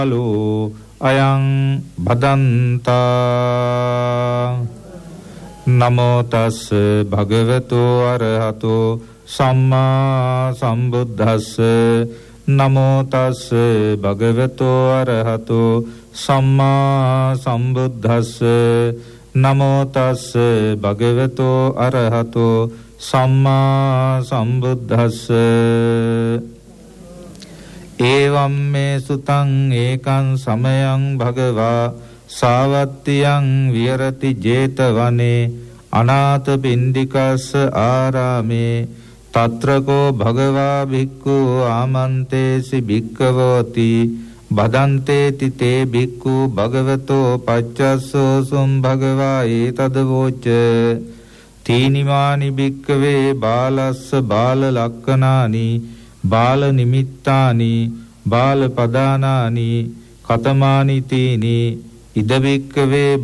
අයං භදන්තා. නමෝ තස් භගවතු අරහතෝ සම්මා සම්බුද්දස්ස. නමෝ තස් භගවතු අරහතෝ සම්මා සම්බුද්දස්ස. නමෝ තස් භගවතු අරහතෝ සම්මා සම්බුද්දස්ස. ඒවම් මේ සුතං ඒකං සමයං භගවා සාවත්තියං විහෙරති 제තවනේ අනාථ පින්ඩිකස්ස ආරාමේ තත්‍රකෝ භගවා භික්ඛු ආමන්තේසි භික්ඛවෝති බදන්තේති තේ භික්ඛු භගවතෝ පච්චස්සෝ සුම් භගවා ඒතදවෝච තීනිමානි භික්ඛවේ බාලස්ස බාල ලක්ඛනානි බාල නිමිත්තානි බාල පදානානි කතමානි තීනි ඉද භික්ඛවේ